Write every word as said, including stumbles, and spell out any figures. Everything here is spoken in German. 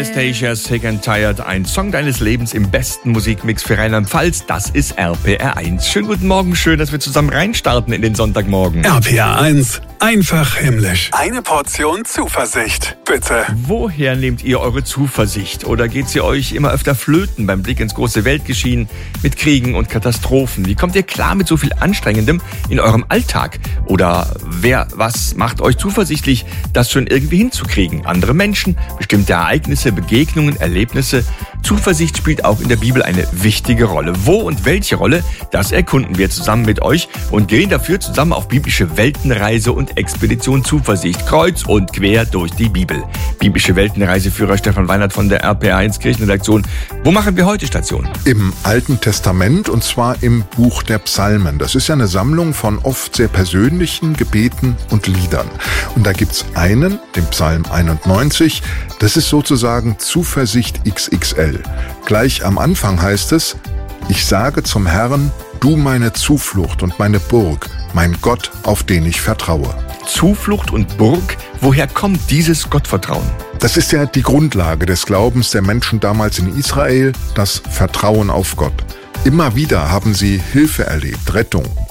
Anastasia, Sick and Tired, ein Song deines Lebens im besten Musikmix für Rheinland-Pfalz. Das ist R P R eins. Schönen guten Morgen, schön, dass wir zusammen reinstarten in den Sonntagmorgen. R P R eins, einfach himmlisch. Eine Portion Zuversicht, bitte. Woher nehmt ihr eure Zuversicht? Oder geht sie euch immer öfter flöten beim Blick ins große Weltgeschehen mit Kriegen und Katastrophen? Wie kommt ihr klar mit so viel Anstrengendem in eurem Alltag? Oder wer, was macht euch zuversichtlich, das schon irgendwie hinzukriegen? Andere Menschen, bestimmte Ereignisse, Begegnungen, Erlebnisse. Zuversicht spielt auch in der Bibel eine wichtige Rolle. Wo und welche Rolle, das erkunden wir zusammen mit euch und gehen dafür zusammen auf biblische Weltenreise und Expedition Zuversicht, kreuz und quer durch die Bibel. Biblische Weltenreiseführer Stefan Weinert von der R P R eins Kirchenredaktion. Wo machen wir heute Station? Im Alten Testament, und zwar im Buch der Psalmen. Das ist ja eine Sammlung von oft sehr persönlichen Gebeten und Liedern. Und da gibt's einen, den Psalm einundneunzig, das ist sozusagen Zuversicht X X L. Gleich am Anfang heißt es: Ich sage zum Herrn, du meine Zuflucht und meine Burg, mein Gott, auf den ich vertraue. Zuflucht und Burg, woher kommt dieses Gottvertrauen? Das ist ja die Grundlage des Glaubens der Menschen damals in Israel, das Vertrauen auf Gott. Immer wieder haben sie Hilfe erlebt, Rettung,